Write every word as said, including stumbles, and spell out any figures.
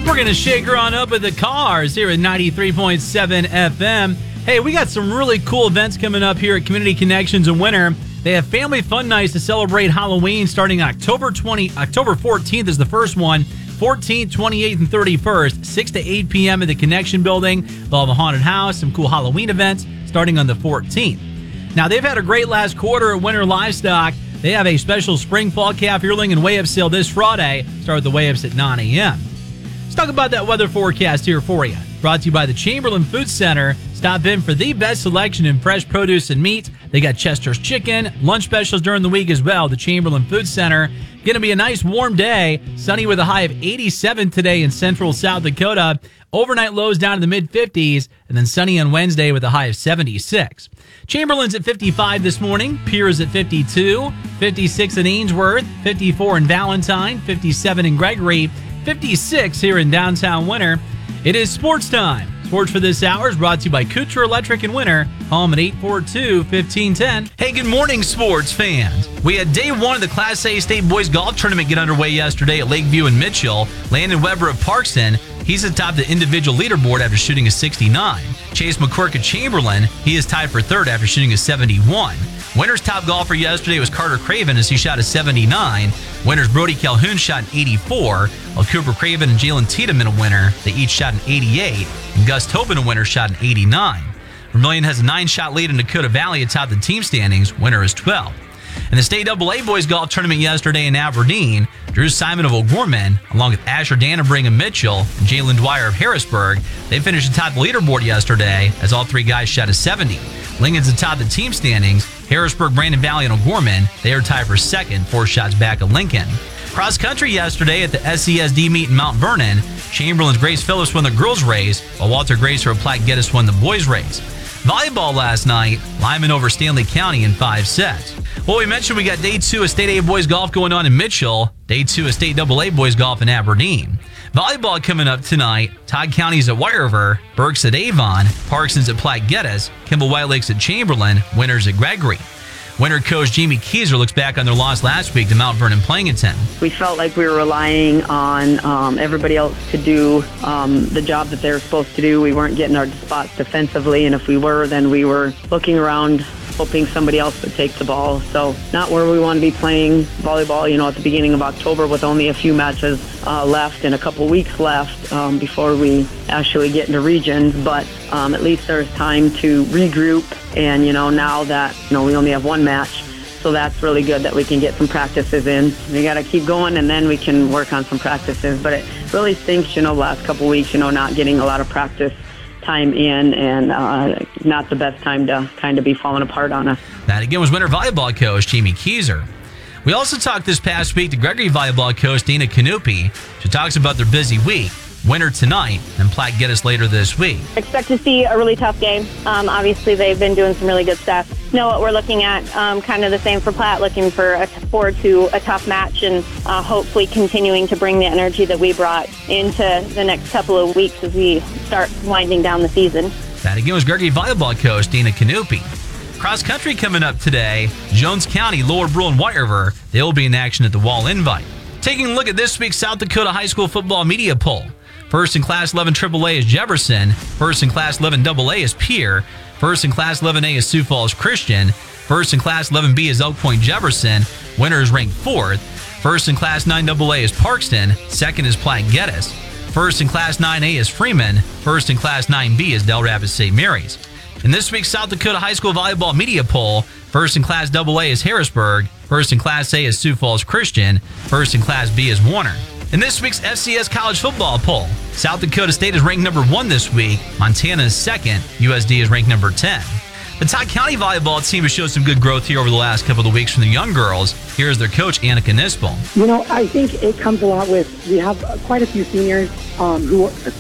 We're going to shake her on up with the Cars here at ninety-three point seven F M. Hey, we got some really cool events coming up here at Community Connections in winter. They have family fun nights to celebrate Halloween starting October twentieth. October fourteenth is the first one. fourteenth, twenty-eighth, and thirty-first, six to eight p.m. at the Connection Building. They'll have a haunted house, some cool Halloween events starting on the fourteenth. Now, they've had a great last quarter at Winter Livestock. They have a special spring, fall, calf, yearling, and weigh-up sale this Friday. Start with the weigh-ups at nine a.m. Let's talk about that weather forecast here for you. Brought to you by the Chamberlain Food Center. Stop in for the best selection in fresh produce and meat. They got Chester's Chicken, lunch specials during the week as well. The Chamberlain Food Center. Going to be a nice warm day. Sunny with a high of eighty-seven today in central South Dakota. Overnight lows down in the mid-fifties. And then sunny on Wednesday with a high of seventy-six. Chamberlain's at fifty-five this morning. Pierce at fifty-two. fifty-six in Ainsworth. fifty-four in Valentine. fifty-seven in Gregory. fifty-six here in downtown Winter. It is sports time. Sports for this hour is brought to you by Kucher Electric in Winter. Home at eight four two, one five one zero. Hey, good morning, sports fans. We had day one of the Class A State Boys Golf Tournament get underway yesterday at Lakeview and Mitchell. Landon Weber of Parkston, he's atop the individual leaderboard after shooting a sixty-nine. Chase McQuirk of Chamberlain, he is tied for third after shooting a seventy-one. Winter's top golfer yesterday was Carter Craven as he shot a seventy-nine. Winter's Brody Calhoun shot an eighty-four, while Cooper Craven and Jalen Tiedemann a winner. They each shot an eighty-eight, and Gus Tobin a winner shot an eighty-nine. Vermilion has a nine-shot lead in Dakota Valley atop the team standings. Winner is twelve. In the State double A Boys Golf Tournament yesterday in Aberdeen, Drew Simon of O'Gorman, along with Asher Dannebring of Mitchell and Jalen Dwyer of Harrisburg, they finished atop the leaderboard yesterday as all three guys shot a seventy. Lincoln's atop the team standings. Harrisburg, Brandon Valley, and O'Gorman, they are tied for second, four shots back of Lincoln. Cross country yesterday at the S C S D meet in Mount Vernon. Chamberlain's Grace Phillips won the girls' race, while Walter Gracer of Platte Geddes won the boys' race. Volleyball last night, Lyman over Stanley County in five sets. Well, we mentioned we got day two of State A Boys Golf going on in Mitchell, day two of State double A Boys Golf in Aberdeen. Volleyball coming up tonight. Todd County's at White River, Berks at Avon, Parkson's at Platte Geddes, Kimball White Lakes at Chamberlain, Winters at Gregory. Winter coach Jamie Kieser looks back on their loss last week to Mount Vernon Plankinton. We felt like we were relying on um, everybody else to do um, the job that they were supposed to do. We weren't getting our spots defensively, and if we were, then we were looking around hoping somebody else would take the ball. So not where we want to be playing volleyball, you know, at the beginning of October with only a few matches uh, left and a couple weeks left um, before we actually get into regions. But um, at least there's time to regroup. And, you know, now that, you know, we only have one match, so that's really good that we can get some practices in. We got to keep going, and then we can work on some practices. But it really stinks, you know, last couple weeks, you know, not getting a lot of practice time in, and uh, not the best time to kind of be falling apart on us. That again was Winter Volleyball coach Jamie Kieser. We also talked this past week to Gregory Volleyball coach Dana Canupi. She talks about their busy week. Winter tonight and Platte Geddes later this week. Expect to see a really tough game. Um, obviously, they've been doing some really good stuff. Know what we're looking at, um, kind of the same for Platte, looking for a, forward to a tough match, and uh, hopefully continuing to bring the energy that we brought into the next couple of weeks as we start winding down the season. That again was Gregory Volleyball coach Dana Canupi. Cross country coming up today. Jones County, Lower Brule, and White River, they will be in action at the Wall Invite. Taking a look at this week's South Dakota High School Football Media Poll. First in Class eleven triple A is Jefferson. First in Class eleven double A is Pierre. First in Class eleven A is Sioux Falls Christian. First in Class eleven B is Elk Point Jefferson. Winner is ranked fourth. First in Class nine double A is Parkston. Second is Platte Geddes. First in Class nine A is Freeman. First in Class nine B is Del Rapids Saint Mary's. In this week's South Dakota High School Volleyball Media Poll, first in Class double A is Harrisburg. First in Class A is Sioux Falls Christian. First in Class B is Warner. In this week's F C S College Football Poll, South Dakota State is ranked number one this week. Montana is second. U S D is ranked number ten. The Todd County volleyball team has showed some good growth here over the last couple of weeks from the young girls. Here's their coach, Annika Nispel. You know, I think it comes a lot with, we have quite a few seniors um, who